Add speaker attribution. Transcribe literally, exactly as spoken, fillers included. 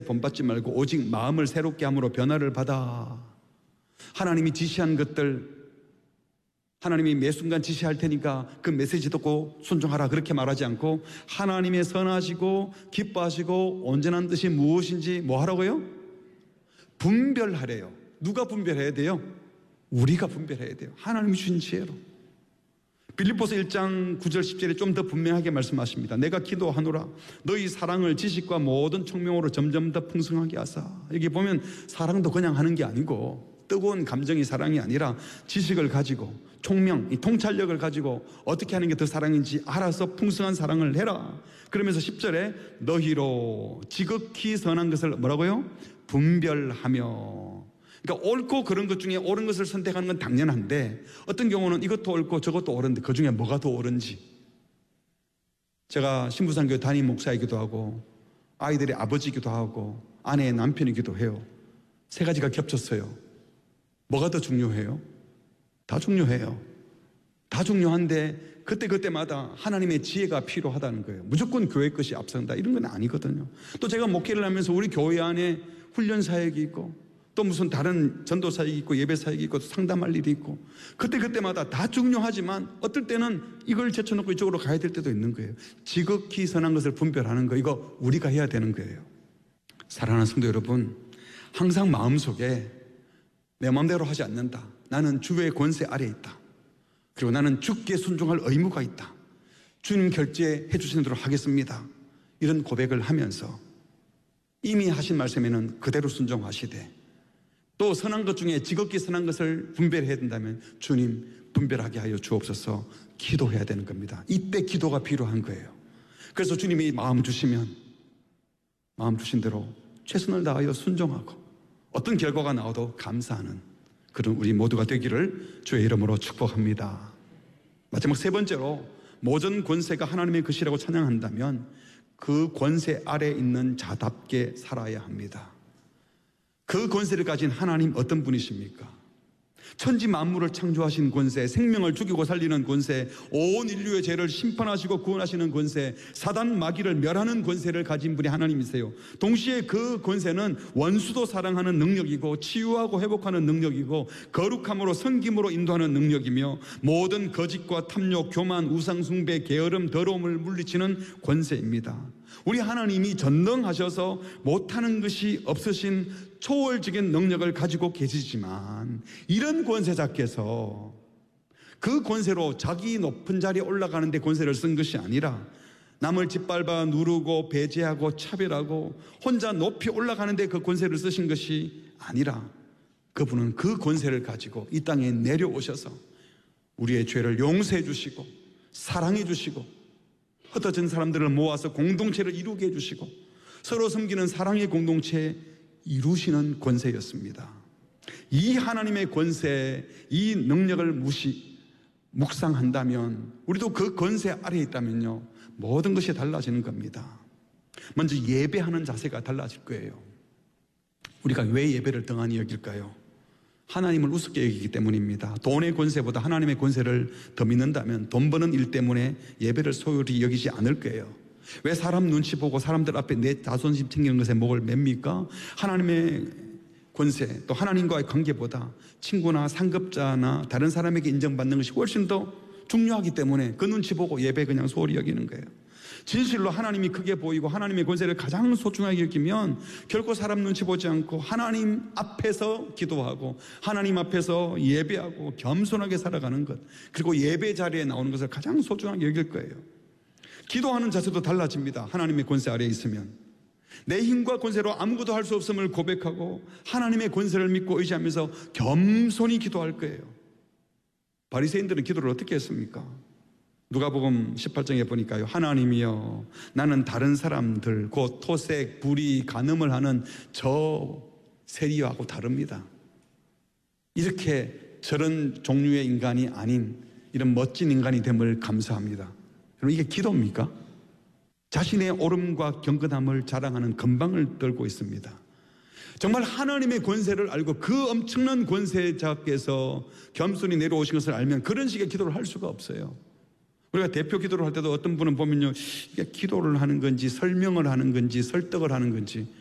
Speaker 1: 본받지 말고 오직 마음을 새롭게 함으로 변화를 받아. 하나님이 지시한 것들, 하나님이 매 순간 지시할 테니까 그 메시지 듣고 순종하라 그렇게 말하지 않고 하나님의 선하시고 기뻐하시고 온전한 뜻이 무엇인지 뭐 하라고요? 분별하래요. 누가 분별해야 돼요? 우리가 분별해야 돼요. 하나님이 주신 지혜로. 빌립보서 일 장 구 절 십 절에 좀 더 분명하게 말씀하십니다. 내가 기도하노라 너희 사랑을 지식과 모든 총명으로 점점 더 풍성하게 하사. 여기 보면 사랑도 그냥 하는 게 아니고 뜨거운 감정이 사랑이 아니라 지식을 가지고 총명, 이 통찰력을 가지고 어떻게 하는 게 더 사랑인지 알아서 풍성한 사랑을 해라. 그러면서 십 절에 너희로 지극히 선한 것을 뭐라고요? 분별하며. 그러니까 옳고 그런 것 중에 옳은 것을 선택하는 건 당연한데 어떤 경우는 이것도 옳고 저것도 옳은데 그 중에 뭐가 더 옳은지. 제가 신부상교회 담임 목사이기도 하고 아이들의 아버지이기도 하고 아내의 남편이기도 해요. 세 가지가 겹쳤어요. 뭐가 더 중요해요? 다 중요해요. 다 중요한데 그때그때마다 하나님의 지혜가 필요하다는 거예요. 무조건 교회 것이 앞선다 이런 건 아니거든요. 또 제가 목회를 하면서 우리 교회 안에 훈련 사역이 있고 또 무슨 다른 전도 사역이 있고 예배 사역이 있고 상담할 일이 있고 그때그때마다 다 중요하지만 어떨 때는 이걸 제쳐놓고 이쪽으로 가야 될 때도 있는 거예요. 지극히 선한 것을 분별하는 거 이거 우리가 해야 되는 거예요. 사랑하는 성도 여러분, 항상 마음속에 내 마음대로 하지 않는다. 나는 주의 권세 아래에 있다. 그리고 나는 주께 순종할 의무가 있다. 주님 결제해 주시는 대로 하겠습니다. 이런 고백을 하면서 이미 하신 말씀에는 그대로 순종하시되 또 선한 것 중에 지극히 선한 것을 분별해야 된다면 주님 분별하게 하여 주옵소서 기도해야 되는 겁니다. 이때 기도가 필요한 거예요. 그래서 주님이 마음 주시면 마음 주신 대로 최선을 다하여 순종하고 어떤 결과가 나와도 감사하는 그런 우리 모두가 되기를 주의 이름으로 축복합니다. 마지막 세 번째로 모든 권세가 하나님의 것이라고 찬양한다면 그 권세 아래에 있는 자답게 살아야 합니다. 그 권세를 가진 하나님 어떤 분이십니까? 천지 만물을 창조하신 권세, 생명을 죽이고 살리는 권세, 온 인류의 죄를 심판하시고 구원하시는 권세, 사단 마귀를 멸하는 권세를 가진 분이 하나님이세요. 동시에 그 권세는 원수도 사랑하는 능력이고 치유하고 회복하는 능력이고 거룩함으로 섬김으로 인도하는 능력이며 모든 거짓과 탐욕, 교만, 우상숭배, 게으름, 더러움을 물리치는 권세입니다. 우리 하나님이 전능하셔서 못하는 것이 없으신 초월적인 능력을 가지고 계시지만 이런 권세자께서 그 권세로 자기 높은 자리에 올라가는 데 권세를 쓴 것이 아니라 남을 짓밟아 누르고 배제하고 차별하고 혼자 높이 올라가는 데 그 권세를 쓰신 것이 아니라 그분은 그 권세를 가지고 이 땅에 내려오셔서 우리의 죄를 용서해 주시고 사랑해 주시고 흩어진 사람들을 모아서 공동체를 이루게 해주시고 서로 섬기는 사랑의 공동체 이루시는 권세였습니다. 이 하나님의 권세, 이 능력을 무시, 묵상한다면 우리도 그 권세 아래에 있다면요 모든 것이 달라지는 겁니다. 먼저 예배하는 자세가 달라질 거예요. 우리가 왜 예배를 등한히 여길까요? 하나님을 우습게 여기기 때문입니다. 돈의 권세보다 하나님의 권세를 더 믿는다면 돈 버는 일 때문에 예배를 소홀히 여기지 않을 거예요. 왜 사람 눈치 보고 사람들 앞에 내 자존심 챙기는 것에 목을 맵니까? 하나님의 권세 또 하나님과의 관계보다 친구나 상급자나 다른 사람에게 인정받는 것이 훨씬 더 중요하기 때문에 그 눈치 보고 예배 그냥 소홀히 여기는 거예요. 진실로 하나님이 크게 보이고 하나님의 권세를 가장 소중하게 여기면 결코 사람 눈치 보지 않고 하나님 앞에서 기도하고 하나님 앞에서 예배하고 겸손하게 살아가는 것, 그리고 예배 자리에 나오는 것을 가장 소중하게 여길 거예요. 기도하는 자세도 달라집니다. 하나님의 권세 아래에 있으면 내 힘과 권세로 아무것도 할 수 없음을 고백하고 하나님의 권세를 믿고 의지하면서 겸손히 기도할 거예요. 바리새인들은 기도를 어떻게 했습니까? 누가복음 십팔 장에 보니까요, 하나님이여 나는 다른 사람들 곧 토색, 불의, 간음을 하는 저 세리와하고 다릅니다. 이렇게 저런 종류의 인간이 아닌 이런 멋진 인간이 됨을 감사합니다. 그럼 이게 기도입니까? 자신의 옳음과 경건함을 자랑하는 건방을 떨고 있습니다. 정말 하나님의 권세를 알고 그 엄청난 권세자께서 겸손히 내려오신 것을 알면 그런 식의 기도를 할 수가 없어요. 우리가 대표 기도를 할 때도 어떤 분은 보면요, 이게 기도를 하는 건지 설명을 하는 건지 설득을 하는 건지